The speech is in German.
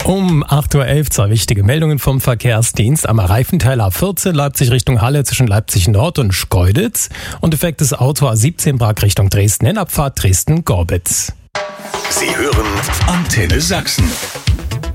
Um 8.11 Uhr 2 wichtige Meldungen vom Verkehrsdienst. Am Reifenteil A14 Leipzig Richtung Halle zwischen Leipzig Nord und Schkeuditz. Und defektes Auto A17 Prag Richtung Dresden in Abfahrt Dresden-Gorbitz. Sie hören Antenne Sachsen.